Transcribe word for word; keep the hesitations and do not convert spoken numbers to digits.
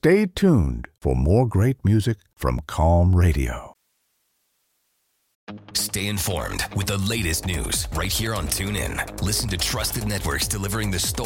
Stay tuned for more great music from Calm Radio. Stay informed with the latest news right here on TuneIn. Listen to trusted networks delivering the story.